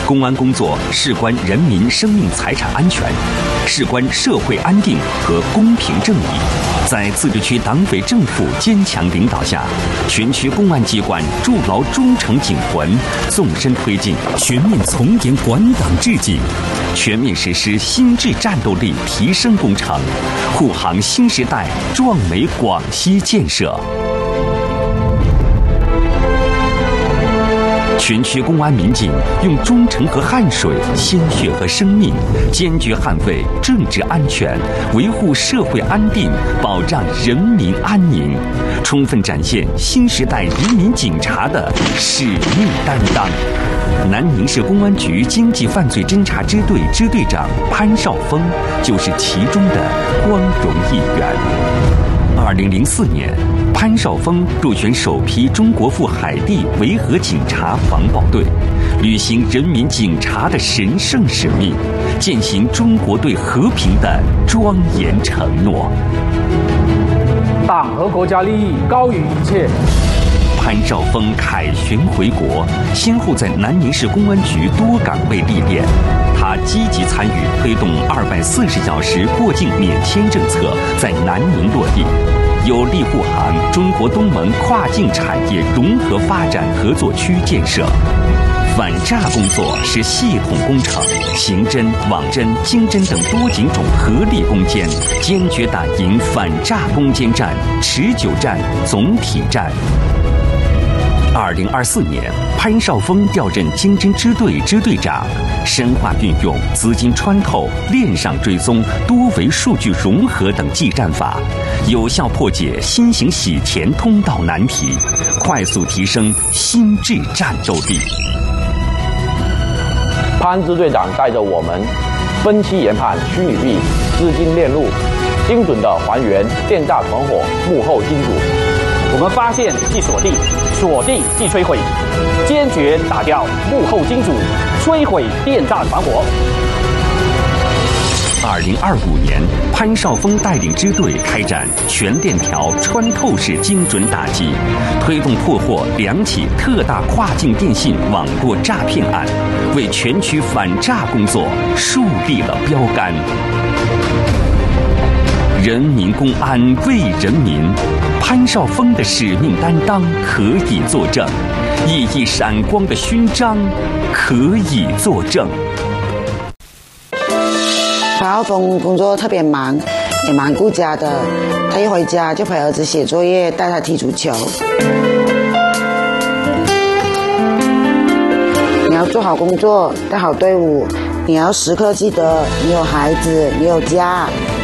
公安工作事关人民生命财产安全，事关社会安定和公平正义。在自治区党委政府坚强领导下，全区公安机关筑牢忠诚警魂，纵深推进全面从严管党治警，全面实施新质战斗力提升工程，护航新时代壮美广西建设。全区公安民警用忠诚和汗水、鲜血和生命，坚决捍卫政治安全，维护社会安定，保障人民安宁，充分展现新时代人民警察的使命担当。南宁市公安局经济犯罪侦查支队支队长潘少峰就是其中的光荣一员。2004年，潘少峰入选首批中国赴海地维和警察防暴队，履行人民警察的神圣使命，践行中国对和平的庄严承诺。 党和国家利益高于一切。 潘少峰凯旋回国，先后在南宁市公安局多岗位历练。他积极参与推动240小时过境免签政策在南宁落地，有力护航中国东盟跨境产业融合发展合作区建设。反诈工作是系统工程，刑侦、网侦、经侦等多警种合力攻坚，坚决打赢反诈攻坚战、持久战、总体战。2024年，潘少峰调任经侦支队支队长，深化运用资金穿透、链上追踪、多维数据融合等技战法，有效破解新型洗钱通道难题，快速提升新质战斗力。 潘支队长带着我们分析研判虚拟币资金链路，精准地还原电诈团伙幕后金主。 我们发现即锁定，锁定即摧毁，坚决打掉幕后金主，摧毁电诈团伙。 2025年，潘少峰带领支队开展全链条穿透式精准打击，推动破获2起特大跨境电信网络诈骗案，为全区反诈工作树立了标杆。人民公安为人民，潘少峰的使命担当可以作证，熠熠闪光的勋章可以作证。 潘少峰工作特别忙，也蛮顾家的。他一回家就陪儿子写作业，带他踢足球。你要做好工作，带好队伍，你要时刻记得你有孩子，你有家。